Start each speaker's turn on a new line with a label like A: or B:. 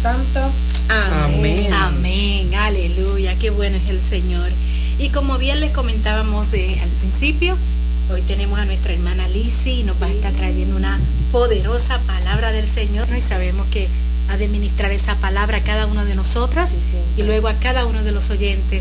A: Santo. Amén.
B: Amén, aleluya, qué bueno es el Señor. Y como bien les comentábamos al principio, hoy tenemos a nuestra hermana Lizzy y nos va a estar trayendo una poderosa palabra del Señor, ¿no? Y sabemos que ha de ministrar esa palabra a cada uno de nosotras y luego a cada uno de los oyentes